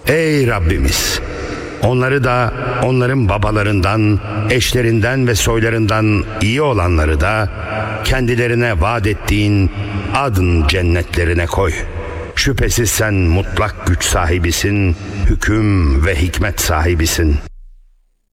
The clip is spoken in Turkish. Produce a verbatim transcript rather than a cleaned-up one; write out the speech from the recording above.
Ey Rabbimiz! Onları da onların babalarından, eşlerinden ve soylarından iyi olanları da kendilerine vaat ettiğin adın cennetlerine koy. Şüphesiz sen mutlak güç sahibisin, hüküm ve hikmet sahibisin.